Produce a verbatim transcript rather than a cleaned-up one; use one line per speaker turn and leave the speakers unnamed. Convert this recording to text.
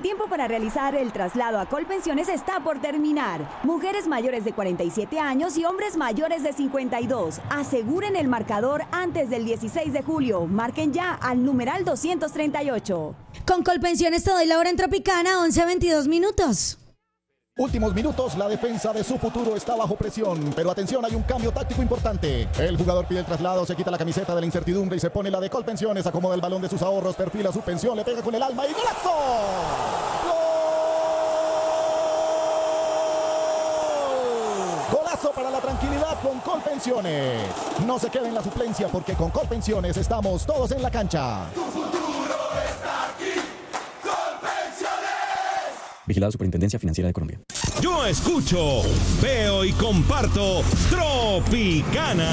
tiempo para realizar el traslado a Colpensiones está por terminar. Mujeres mayores de cuarenta y siete años y hombres mayores de cincuenta y dos. Aseguren el marcador antes del dieciséis de julio. Marquen ya al numeral doscientos treinta y ocho.
Con Colpensiones te doy la hora en Tropicana, once veintidós minutos.
Últimos minutos, la defensa de su futuro está bajo presión, pero atención, hay un cambio táctico importante. El jugador pide el traslado, se quita la camiseta de la incertidumbre y se pone la de Colpensiones, acomoda el balón de sus ahorros, perfila su pensión, le pega con el alma y ¡golazo! ¡Gol! ¡Golazo para la tranquilidad con Colpensiones! No se quede en la suplencia porque con Colpensiones estamos todos en la cancha.
Tu futuro está aquí.
Vigilado Superintendencia Financiera de Colombia.
Yo escucho, veo y comparto Tropicana.